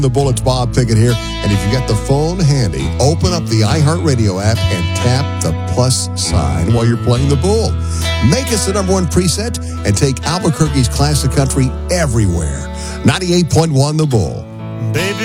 The Bullets, Bob Pickett here. And if you got the phone handy, open up the iHeartRadio app and tap the plus sign while you're playing the Bull. Make us the number one preset and take Albuquerque's classic country everywhere. 98.1 The Bull. Baby.